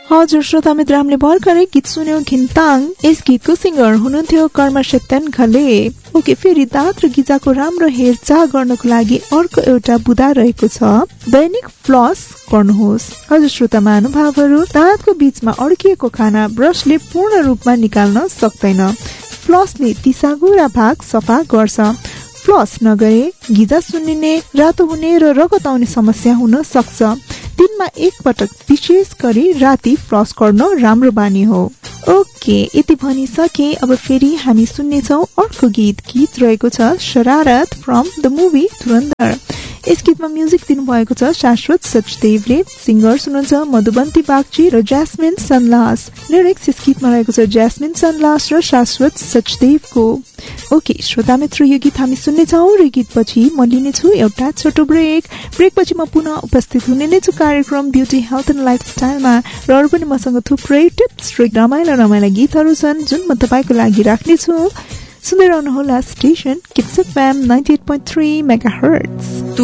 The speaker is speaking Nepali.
हजुर श्रोता मित्र, हामीले भर्खरै गीत सुन्यौं घिन्ताङ। यस गीतको सिंगर हुनुहुन्थ्यो कर्म सत्यन घले। ओके, फेरि दाँत र गिजाको राम्रो हेरचाह गर्नको लागि अर्को एउटा बुदा रहेको छ, दैनिक फ्लस गर्नुहोस्। हजुर श्रोता महानुभावहरू, दाँतको बीचमा अड्किएको खाना ब्रसले पूर्ण रूपमा निकाल्न सक्दैन। फ्लसले ती साँघुरा भाग सफा गर्छ। फ्लस नगरे गिजा सुन्निने, रातो हुने र रगत आउने समस्या हुन सक्छ। दिनमा एक पटक विशेष गरी राति फ्लस गर्न राम्रो बानी हो। ओके, यति भनिसके अब फेरि हामी सुन्नेछौँ अर्को गीत। गीत रहेको छ शरारत फ्रम द मुभी धुरन्धर। यस गीतमा म्युजिक दिनुभएको छ शाश्वत सचदेवले। सिंगर्स हुनुहुन्छ मधुबन्ती बागची र ज्यास्मिन सनलास। लिरिक्स यस गीतमा रहेको छ ज्यास्मिन सनलास र शाश्वत सचदेवको। ओके श्रोता मित्र, यो गीत हामी सुन्नेछौँ र गीतपछि म लिनेछु एउटा छोटो ब्रेक। ब्रेकपछि म पुनः उपस्थित हुने नै छु कार्यक्रम ब्युटी हेल्थ एन्ड लाइफस्टाइलमा, र अरू पनि मसँग थुप्रै टिप्स र रमाइला गीतहरू छन् जुन म तपाईँको लागि राख्नेछु। सुन्दै रहनुहोला स्टेशन किड्स एफएम 98.3 मेगाहर्ट्ज।